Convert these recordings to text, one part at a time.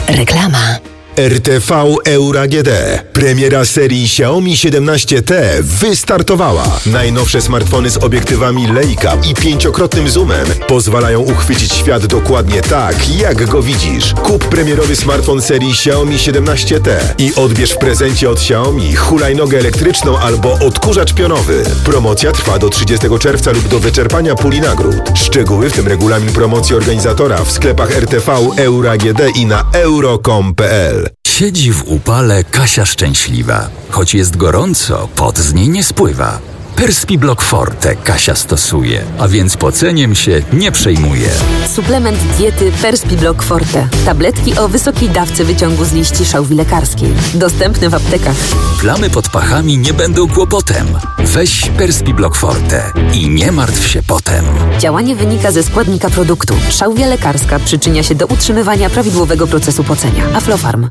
Reklama. RTV Euro AGD. Premiera serii Xiaomi 17T wystartowała. Najnowsze smartfony z obiektywami Leica i 5-krotnym zoomem pozwalają uchwycić świat dokładnie tak, jak go widzisz. Kup premierowy smartfon serii Xiaomi 17T i odbierz w prezencie od Xiaomi hulajnogę elektryczną albo odkurzacz pionowy. Promocja trwa do 30 czerwca lub do wyczerpania puli nagród. Szczegóły, w tym regulamin promocji organizatora, w sklepach RTV Euro AGD i na euro.com.pl. Siedzi w upale Kasia szczęśliwa. Choć jest gorąco, pot z niej nie spływa. Perspiblock Forte Kasia stosuje, a więc poceniem się nie przejmuje. Suplement diety Perspiblock Forte. Tabletki o wysokiej dawce wyciągu z liści szałwi lekarskiej. Dostępne w aptekach. Plamy pod pachami nie będą kłopotem. Weź Perspiblock Forte i nie martw się potem. Działanie wynika ze składnika produktu. Szałwia lekarska przyczynia się do utrzymywania prawidłowego procesu pocenia. Aflofarm.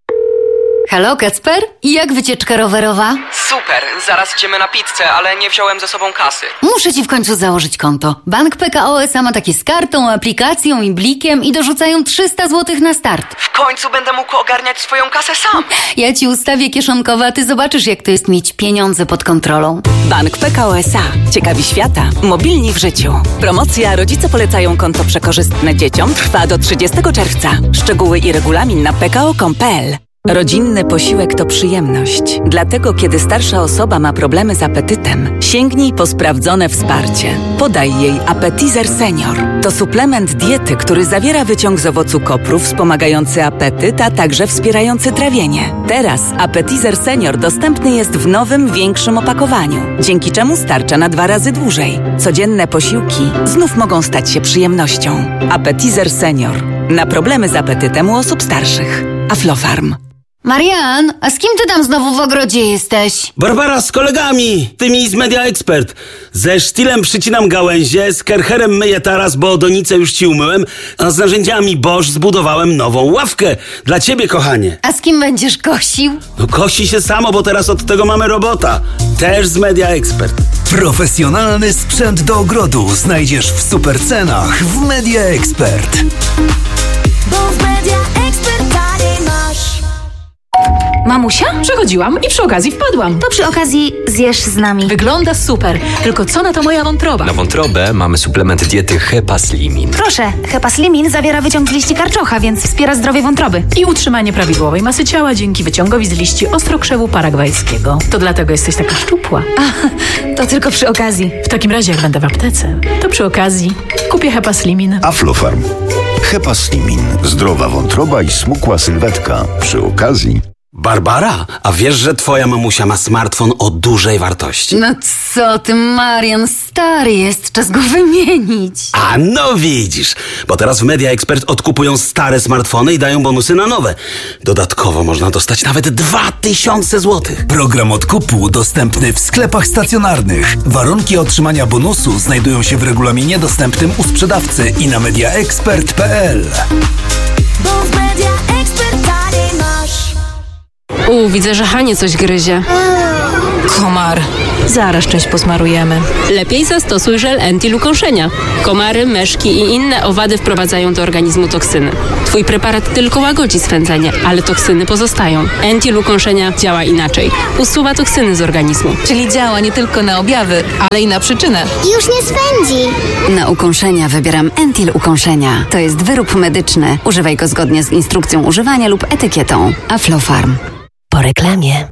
Halo, Kacper? I jak wycieczka rowerowa? Super, zaraz idziemy na pizzę, ale nie wziąłem ze sobą kasy. Muszę ci w końcu założyć konto. Bank PKO SA ma takie z kartą, aplikacją i blikiem i dorzucają 300 zł na start. W końcu będę mógł ogarniać swoją kasę sam. Ja ci ustawię kieszonkowe, a ty zobaczysz, jak to jest mieć pieniądze pod kontrolą. Bank PKO SA. Ciekawi świata. Mobilni w życiu. Promocja Rodzice polecają konto przekorzystne dzieciom trwa do 30 czerwca. Szczegóły i regulamin na pko.com.pl. Rodzinny posiłek to przyjemność. Dlatego, kiedy starsza osoba ma problemy z apetytem, sięgnij po sprawdzone wsparcie. Podaj jej Appetizer Senior. To suplement diety, który zawiera wyciąg z owocu kopru wspomagający apetyt, a także wspierający trawienie. Teraz Appetizer Senior dostępny jest w nowym, większym opakowaniu, dzięki czemu starcza na 2 razy dłużej. Codzienne posiłki znów mogą stać się przyjemnością. Appetizer Senior. Na problemy z apetytem u osób starszych. Aflofarm. Marian, a z kim ty tam znowu w ogrodzie jesteś? Barbara, z kolegami, tymi z Media Expert. Ze sztilem przycinam gałęzie, z kercherem myję taras, bo donicę już ci umyłem, a z narzędziami Bosch zbudowałem nową ławkę. Dla ciebie, kochanie. A z kim będziesz kosił? No kosi się samo, bo teraz od tego mamy robota. Też z Media Expert. Profesjonalny sprzęt do ogrodu znajdziesz w super cenach w Media Expert. Bo w Media Expert taniej masz. Mamusia? Przechodziłam i przy okazji wpadłam. To przy okazji zjesz z nami. Wygląda super, tylko co na to moja wątroba? Na wątrobę mamy suplement diety Hepaslimin. Proszę, Hepaslimin zawiera wyciąg z liści karczocha, więc wspiera zdrowie wątroby. I utrzymanie prawidłowej masy ciała dzięki wyciągowi z liści ostrokrzewu paragwajskiego. To dlatego jesteś taka szczupła. A, to tylko przy okazji. W takim razie, jak będę w aptece, to przy okazji kupię Hepaslimin. Aflofarm. Hepaslimin. Zdrowa wątroba i smukła sylwetka. Przy okazji... Barbara, a wiesz, że twoja mamusia ma smartfon o dużej wartości? No co ty, Marian, stary jest, czas go wymienić. A no widzisz, bo teraz w Media Expert odkupują stare smartfony i dają bonusy na nowe. Dodatkowo można dostać nawet 2000 zł. Program odkupu dostępny w sklepach stacjonarnych. Warunki otrzymania bonusu znajdują się w regulaminie dostępnym u sprzedawcy i na mediaexpert.pl. Bo w Media Expert taniej masz. Widzę, że Hanie coś gryzie. Komar. Zaraz część posmarujemy. Lepiej zastosuj żel Entil ukąszenia. Komary, meszki i inne owady wprowadzają do organizmu toksyny. Twój preparat tylko łagodzi swędzenie, ale toksyny pozostają. Entil ukąszenia działa inaczej. Usuwa toksyny z organizmu. Czyli działa nie tylko na objawy, ale i na przyczynę. Już nie swędzi. Na ukąszenia wybieram Entil ukąszenia. To jest wyrób medyczny. Używaj go zgodnie z instrukcją używania lub etykietą. Aflofarm. Po reklamie.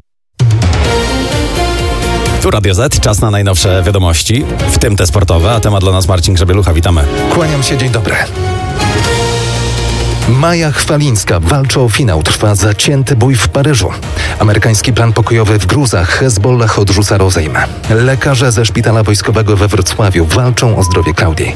Tu Radio Z, czas na najnowsze wiadomości, w tym te sportowe, a temat dla nas Marcin Grzebielucha. Witamy. Kłaniam się, dzień dobry. Maja Chwalińska walczy o finał. Trwa zacięty bój w Paryżu. Amerykański plan pokojowy w Gruzach. Hezbollah odrzuca rozejm. Lekarze ze szpitala wojskowego we Wrocławiu walczą o zdrowie Klaudii.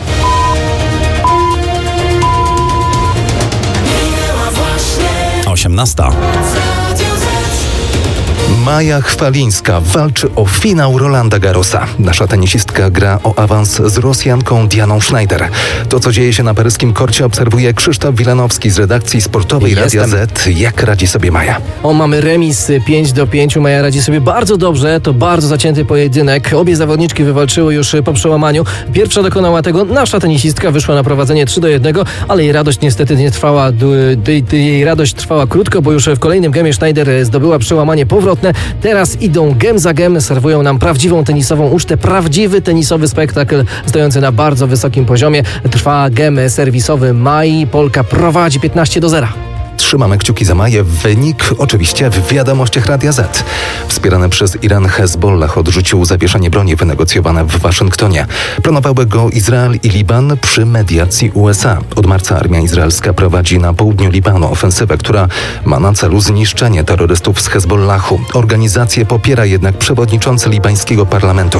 18. Maja Chwalińska walczy o finał Rolanda Garrosa. Nasza tenisistka gra o awans z Rosjanką Dianą Schneider. To, co dzieje się na paryskim korcie, obserwuje Krzysztof Wilanowski z redakcji sportowej Radia Z. Jak radzi sobie Maja? Mamy remis 5-5. Maja radzi sobie bardzo dobrze. To bardzo zacięty pojedynek. Obie zawodniczki wywalczyły już po przełamaniu. Pierwsza dokonała tego. Nasza tenisistka wyszła na prowadzenie 3-1, ale jej radość niestety nie trwała. Jej radość trwała krótko, bo już w kolejnym gemie Schneider zdobyła przełamanie powrotne. Teraz idą gem za gem, serwują nam prawdziwą tenisową ucztę, prawdziwy tenisowy spektakl stojący na bardzo wysokim poziomie. Trwa gem serwisowy Mai. Polka prowadzi 15-0. Trzymamy kciuki za Maję. Wynik oczywiście w wiadomościach Radia Z. Wspierany przez Iran Hezbollah odrzucił zawieszenie broni wynegocjowane w Waszyngtonie. Planowały go Izrael i Liban przy mediacji USA. Od marca armia izraelska prowadzi na południu Libanu ofensywę, która ma na celu zniszczenie terrorystów z Hezbollahu. Organizację popiera jednak przewodniczący libańskiego parlamentu.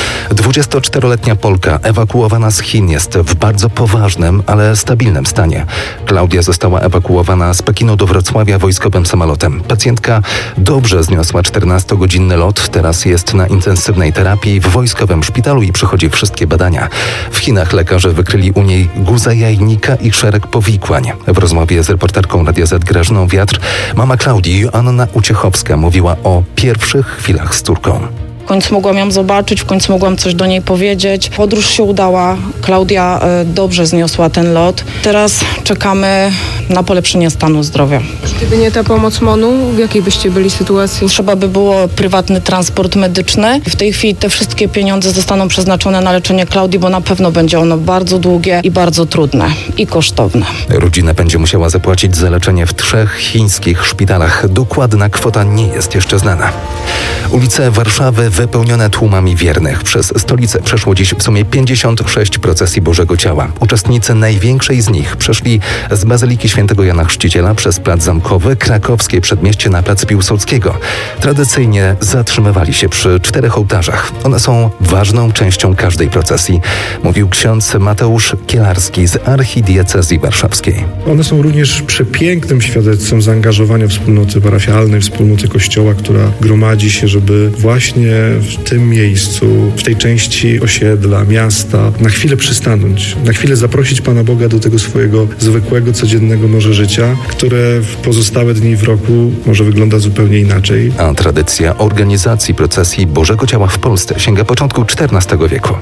24-letnia Polka ewakuowana z Chin jest w bardzo poważnym, ale stabilnym stanie. Klaudia została ewakuowana z Pekinu do Wrocławia wojskowym samolotem. Pacjentka dobrze zniosła 14-godzinny lot, teraz jest na intensywnej terapii w wojskowym szpitalu i przechodzi wszystkie badania. W Chinach lekarze wykryli u niej guzę jajnika i szereg powikłań. W rozmowie z reporterką Radia Z Grażyną Wiatr mama Klaudii, Anna Uciechowska, mówiła o pierwszych chwilach z córką. W końcu mogłam ją zobaczyć, w końcu mogłam coś do niej powiedzieć. Podróż się udała. Klaudia dobrze zniosła ten lot. Teraz czekamy na polepszenie stanu zdrowia. Gdyby nie ta pomoc MON-u, w jakiej byście byli sytuacji? Trzeba by było prywatny transport medyczny. W tej chwili te wszystkie pieniądze zostaną przeznaczone na leczenie Klaudii, bo na pewno będzie ono bardzo długie i bardzo trudne i kosztowne. Rodzina będzie musiała zapłacić za leczenie w 3 chińskich szpitalach. Dokładna kwota nie jest jeszcze znana. Ulice Warszawy wypełnione tłumami wiernych. Przez stolicę przeszło dziś w sumie 56 procesji Bożego Ciała. Uczestnicy największej z nich przeszli z Bazyliki Świętego Jana Chrzciciela przez Plac Zamkowy, Krakowskie Przedmieście na Plac Piłsudskiego. Tradycyjnie zatrzymywali się przy 4 ołtarzach. One są ważną częścią każdej procesji, mówił ksiądz Mateusz Kielarski z archidiecezji warszawskiej. One są również przepięknym świadectwem zaangażowania wspólnoty parafialnej, wspólnoty Kościoła, która gromadzi się, żeby właśnie w tym miejscu, w tej części osiedla, miasta, na chwilę przystanąć, na chwilę zaprosić Pana Boga do tego swojego zwykłego, codziennego może życia, które w pozostałe dni w roku może wygląda zupełnie inaczej. A tradycja organizacji procesji Bożego Ciała w Polsce sięga początku XIV wieku.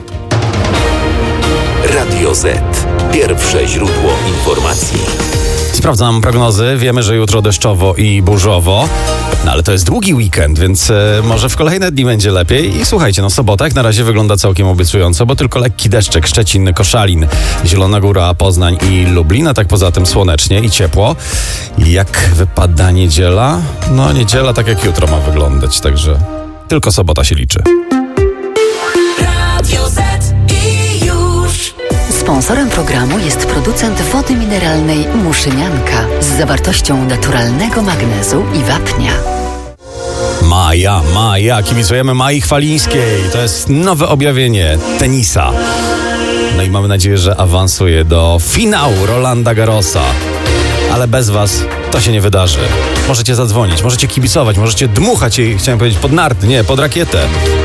Radio Z. Pierwsze źródło informacji. Sprawdzam prognozy. Wiemy, że jutro deszczowo i burzowo. No ale to jest długi weekend, więc może w kolejne dni będzie lepiej. I słuchajcie, sobota jak na razie wygląda całkiem obiecująco, bo tylko lekki deszczek, Szczecin, Koszalin, Zielona Góra, Poznań i Lublin, a tak poza tym słonecznie i ciepło. Jak wypada niedziela? No niedziela tak jak jutro ma wyglądać, także tylko sobota się liczy. Radio Z i już. Sponsorem programu jest producent wody mineralnej Muszynianka z zawartością naturalnego magnezu i wapnia. Maja, kibicujemy Mai Chwalińskiej. To jest nowe objawienie tenisa. No i mamy nadzieję, że awansuje do finału Rolanda Garrosa. Ale bez was to się nie wydarzy. Możecie zadzwonić, możecie kibicować, możecie dmuchać jej, chciałem powiedzieć, pod narty, nie, pod rakietę.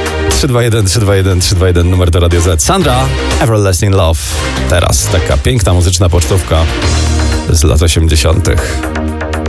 321, numer do Radia Z. Sandra, Everlasting Love. Teraz taka piękna muzyczna pocztówka z lat 80.